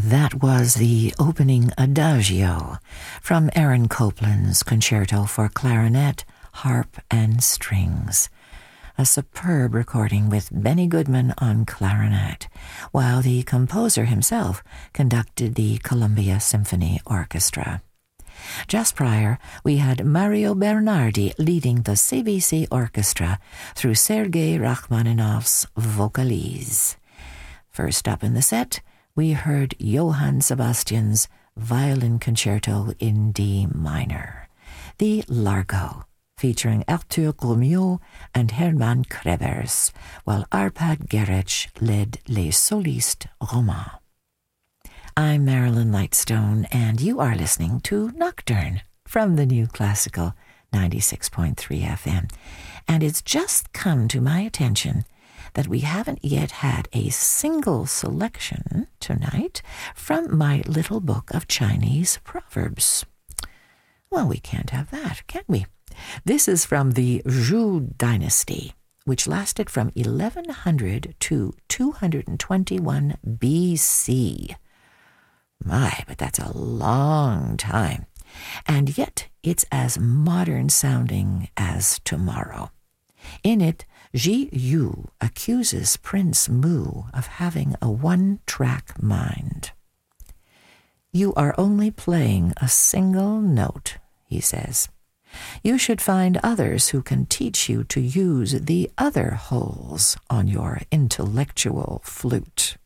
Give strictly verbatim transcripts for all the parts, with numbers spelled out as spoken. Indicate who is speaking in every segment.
Speaker 1: That was the opening adagio from Aaron Copland's Concerto for Clarinet, Harp, and Strings, a superb recording with Benny Goodman on clarinet, while the composer himself conducted the Columbia Symphony Orchestra. Just prior, we had Mario Bernardi leading the C B C Orchestra through Sergei Rachmaninoff's Vocalise. First up in the set, we heard Johann Sebastian's Violin Concerto in D minor, the Largo, featuring Arthur Grumiaux and Hermann Krebers, while Arpad Gerich led Les Solistes Romains. I'm Marilyn Lightstone, and you are listening to Nocturne from the New Classical ninety-six point three F M. And it's just come to my attention that we haven't yet had a single selection tonight from my little book of Chinese proverbs. Well, we can't have that, can we? This is from the Zhou Dynasty, which lasted from eleven hundred to two hundred twenty-one B C. My, but that's a long time. And yet it's as modern sounding as tomorrow. In it, Ji Yu accuses Prince Mu of having a one-track mind. You are only playing a single note, he says. You should find others who can teach you to use the other holes on your intellectual flute.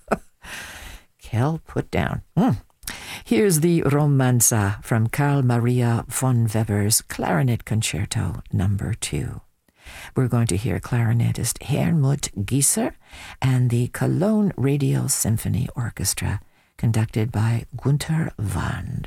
Speaker 1: Kel, put down. Mm. Here's the Romanza from Carl Maria von Weber's Clarinet Concerto number two. We're going to hear clarinetist Hermut Gieser and the Cologne Radio Symphony Orchestra, conducted by Gunther Wahn.